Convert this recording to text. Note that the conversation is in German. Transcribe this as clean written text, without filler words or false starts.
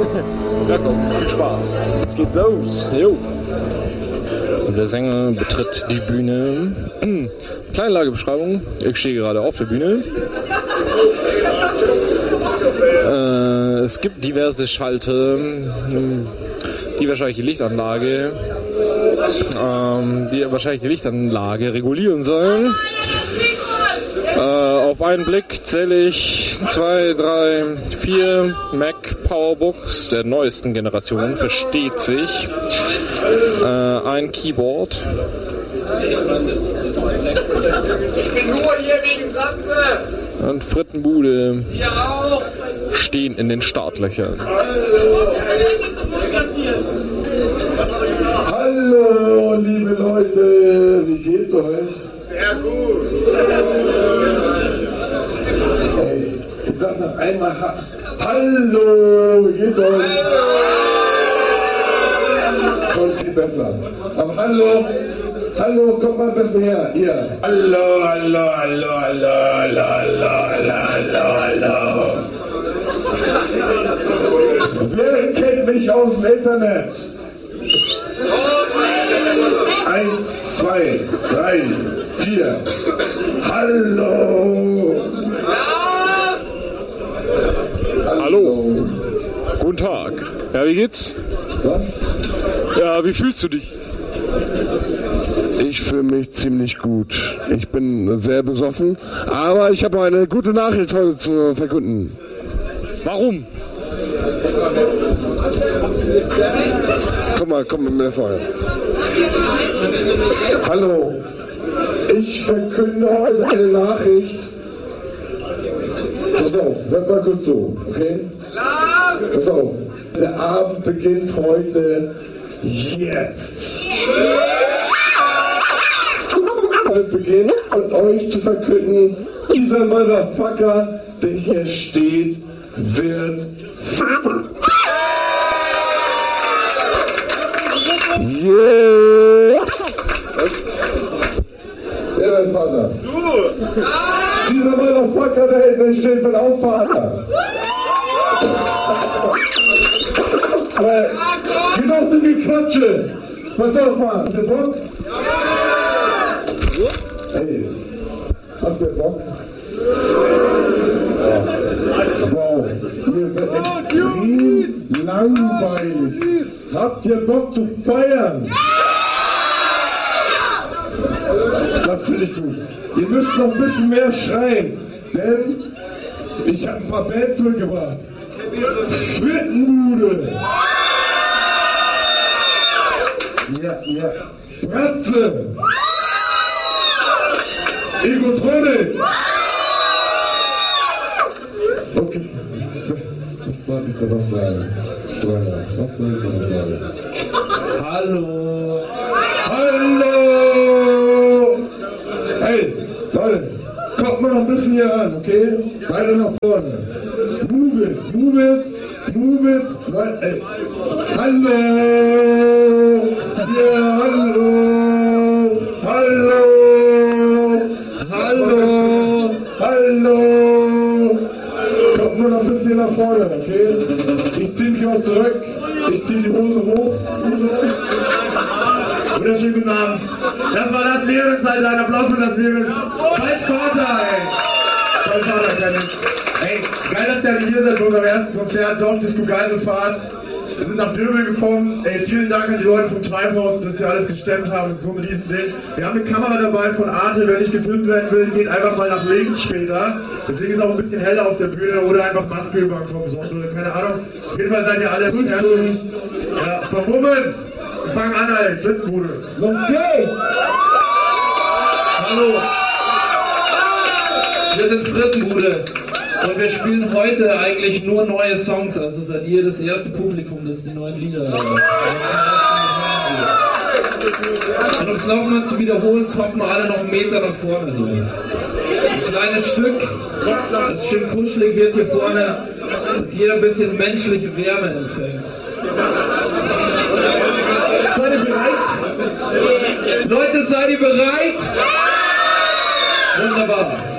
Ja, komm, viel Spaß. Jetzt geht's los. Jo. Der Sänger betritt die Bühne. Kleinlagebeschreibung. Ich stehe gerade auf der Bühne. Es gibt diverse Schalter, die wahrscheinlich die Lichtanlage regulieren sollen. Auf einen Blick zähle ich 2, 3, 4 Mac Powerbooks der neuesten Generation, versteht sich. Ein Keyboard. Ich bin nur hier wegen Franze. Und Frittenbude stehen in den Startlöchern. Hallo, liebe Leute, wie geht's euch? Sehr gut. Ey, ich sag noch einmal Hallo, wie geht's euch? Schon viel besser. Aber hallo, kommt mal besser her. Hier. Hallo. Wer kennt mich aus dem Internet? 1, 2, 3, 4. Hallo. Hallo. Guten Tag. Ja, wie geht's? So? Ja, wie fühlst du dich? Ich fühle mich ziemlich gut. Ich bin sehr besoffen, aber ich habe eine gute Nachricht heute zu verkünden. Warum? Komm mit mir vorher. Hallo, ich verkünde heute eine Nachricht. Pass auf, hört mal kurz zu, okay? Pass auf, der Abend beginnt heute jetzt. Ich beginne von euch zu verkünden, dieser Motherfucker, der hier steht, wird Vater. Yeah. Was? Wer wird Vater? Du! Dieser Motherfucker, der hinten steht, wird auch Vater. Aber genug zu Gequatsche. Pass auf mal, habt ihr Bock? Hey, habt ihr Bock? Wow, ihr seid extrem langweilig. Habt ihr Bock zu feiern? Das finde ich gut. Ihr müsst noch ein bisschen mehr schreien, denn ich habe ein paar Bands mitgebracht. Frittenbude. Ja. Bratze. Egotronic. Okay. Was soll ich da noch sagen? Streuner, was soll ich da noch sagen? Hallo. Hey, Leute, kommt mal noch ein bisschen hier ran, okay? Beide nach vorne. Move it. Leute, ey. Hallo. Ja, hallo. Kommt nur noch ein bisschen nach vorne, okay? Ich zieh mich auch zurück. Ich zieh die Hose hoch. Wunderschönen guten Abend. Das war das Lehrenszeit. Ein Applaus für das Lehrenszeit. Bald Vater, ey. Bald Vater, Clemens. Ey, geil, dass ihr hier seid bei unserem ersten Konzert. Dorfdisco Geiselfahrt. Wir sind nach Döbel gekommen. Ey, vielen Dank an die Leute vom Treibhaus, dass sie alles gestemmt haben. Das ist so ein Riesending. Wir haben eine Kamera dabei von Arte. Wer nicht gefilmt werden will, geht einfach mal nach links später. Deswegen ist es auch ein bisschen heller auf der Bühne oder einfach Maske über den Kopf. Keine Ahnung. Auf jeden Fall seid ihr alle fertig. Ja, vermummen. Wir fangen an, Alter. Frittenbude. Los geht's! Hallo. Wir sind Frittenbude. Und wir spielen heute eigentlich nur neue Songs, also seid ihr das erste Publikum, das die neuen Lieder hört. Und um es nochmal zu wiederholen, kommt mal alle noch einen Meter nach vorne. So. Ein kleines Stück, das schön kuschelig wird hier vorne, dass jeder ein bisschen menschliche Wärme empfängt. Seid ihr bereit? Leute, seid ihr bereit? Wunderbar.